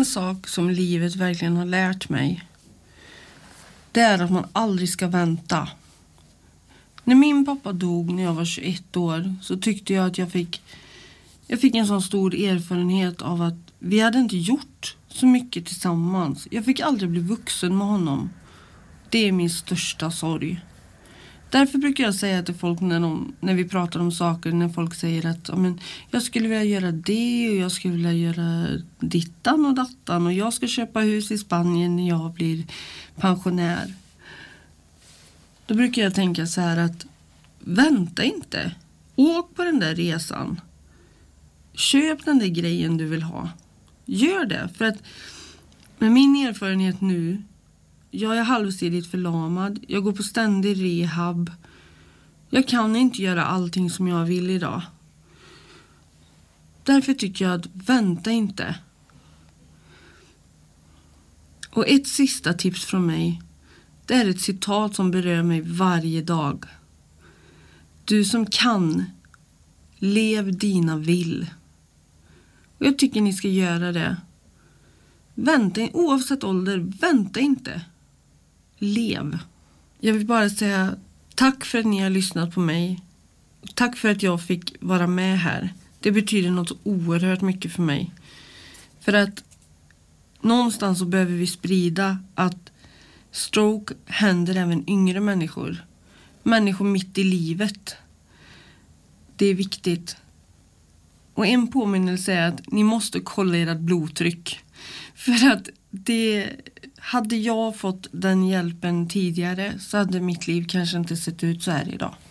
En sak som livet verkligen har lärt mig, det är att man aldrig ska vänta. När min pappa dog när jag var 21 år så tyckte jag att jag fick en sån stor erfarenhet av att vi hade inte gjort så mycket tillsammans. Jag fick aldrig bli vuxen med honom. Det är min största sorg. Därför brukar jag säga till folk när vi pratar om saker, när folk säger att jag skulle vilja göra det och jag skulle vilja göra dittan och dattan och jag ska köpa hus i Spanien när jag blir pensionär. Då brukar jag tänka så här att vänta inte. Åk på den där resan. Köp den där grejen du vill ha. Gör det. För att med min erfarenhet nu, jag är halvsidigt förlamad. Jag går på ständig rehab. Jag kan inte göra allting som jag vill idag. Därför tycker jag att vänta inte. Och ett sista tips från mig, det är ett citat som berör mig varje dag. Du som kan, lev dina vill. Och jag tycker ni ska göra det. Vänta, oavsett ålder, vänta inte. Lev. Jag vill bara säga tack för att ni har lyssnat på mig. Tack för att jag fick vara med här. Det betyder något oerhört mycket för mig. För att någonstans så behöver vi sprida att stroke händer även yngre människor. Människor mitt i livet. Det är viktigt. Och en påminnelse är att ni måste kolla ert blodtryck. För att hade jag fått den hjälpen tidigare så hade mitt liv kanske inte sett ut så här idag.